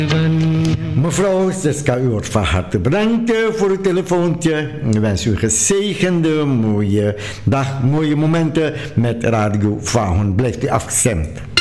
Mevrouw Siska, u wordt van harte bedankt voor uw telefoontje. Ik wens u een gezegende, mooie dag, mooie momenten met Radio Vahon. Blijft u afgestemd.